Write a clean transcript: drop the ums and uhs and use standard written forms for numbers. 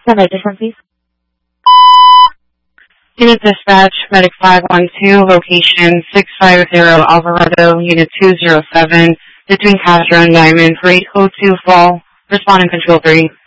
Sunday different, please. Unit Dispatch, Medic 512, location 650 Alvarado, Unit 207, between Castro and Diamond, rate 024, responding Control 3.